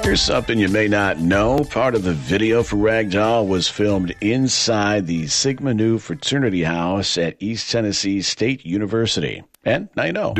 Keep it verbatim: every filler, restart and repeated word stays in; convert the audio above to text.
Here's something you may not know. Part of the video for Ragdoll was filmed inside the Sigma Nu fraternity house at East Tennessee State University. And now you know.